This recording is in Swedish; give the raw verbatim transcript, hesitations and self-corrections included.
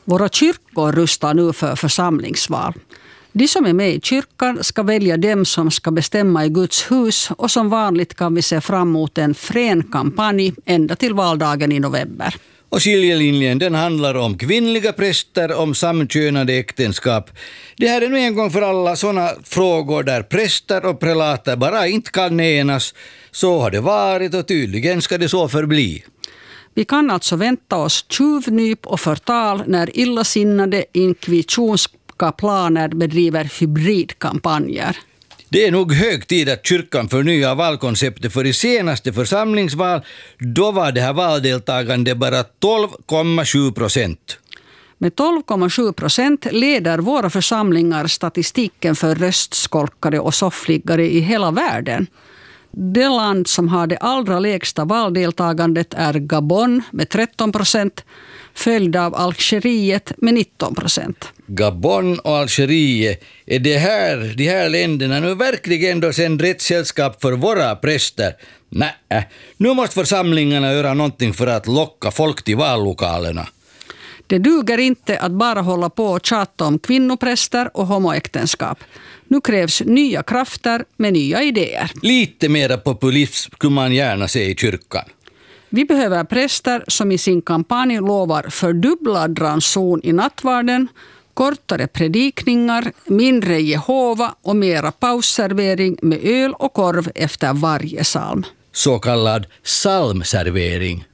Våra kyrkor rustar nu för församlingsval. De som är med i kyrkan ska välja dem som ska bestämma i Guds hus, och som vanligt kan vi se fram emot en frän kampanj ända till valdagen i november. Och skiljelinjen, den handlar om kvinnliga präster, om samkönade äktenskap. Det här är nu en gång för alla sådana frågor där präster och prelater bara inte kan enas. Så har det varit och tydligen ska det så förbli. Vi kan alltså vänta oss tjuvnyp och förtal när illasinnade inkvisitoriska planer bedriver hybridkampanjer. Det är nog hög tid att kyrkan förnyar valkonceptet, för i senaste församlingsval då var det här valdeltagande bara tolv komma sju procent. Med tolv komma sju procent leder våra församlingar statistiken för röstskolkare och soffliggare i hela världen. Det land som har det allra lägsta valdeltagandet är Gabon med tretton procent, följd av Algeriet med nitton procent. Gabon och Algeriet, är det här, de här länderna nu verkligen då sen rätt sällskap för våra präster? Nej, nu måste församlingarna göra någonting för att locka folk till vallokalerna. Det duger inte att bara hålla på och tjata om kvinnopräster och homoäktenskap. Nu krävs nya krafter med nya idéer. Lite mera populism skulle man gärna se i kyrkan. Vi behöver präster som i sin kampanj lovar fördubblad ranson i nattvarden, kortare predikningar, mindre Jehova och mera pausservering med öl och korv efter varje psalm. Så kallad psalmservering.